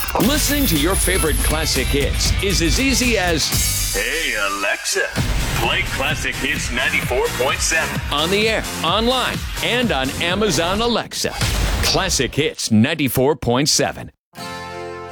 Listening to your favorite classic hits is as easy as, "Hey, Alexa, play Classic Hits 94.7. on the air, online, and on Amazon Alexa. Classic Hits 94.7.